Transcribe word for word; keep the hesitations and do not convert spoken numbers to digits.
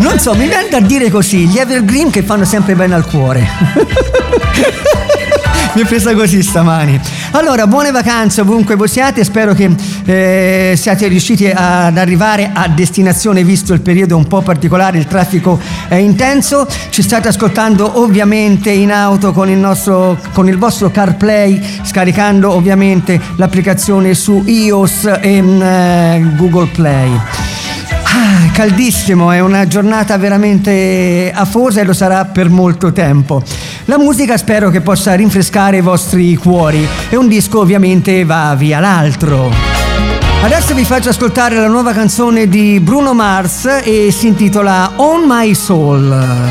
Non so, mi viene da dire così, gli evergreen che fanno sempre bene al cuore. Mi è presa così stamani. Allora, buone vacanze ovunque voi siate, spero che eh, siate riusciti ad arrivare a destinazione visto il periodo un po' particolare, il traffico è intenso. Ci state ascoltando ovviamente in auto con il nostro con il vostro CarPlay, scaricando ovviamente l'applicazione su iOS e eh, Google Play. Ah, caldissimo, è una giornata veramente afosa e lo sarà per molto tempo. La musica spero che possa rinfrescare i vostri cuori e un disco ovviamente va via l'altro. Adesso vi faccio ascoltare la nuova canzone di Bruno Mars e si intitola On My Soul.